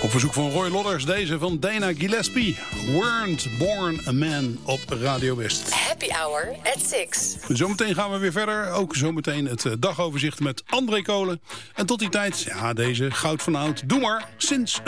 Op verzoek van Roy Lodders, deze van Dana Gillespie. Weren't Born a Man op Radio West. Happy Hour at 6. Zometeen gaan we weer verder. Ook zometeen het dagoverzicht met André Kolen. En tot die tijd, ja, deze goud van oud. Doe maar, sinds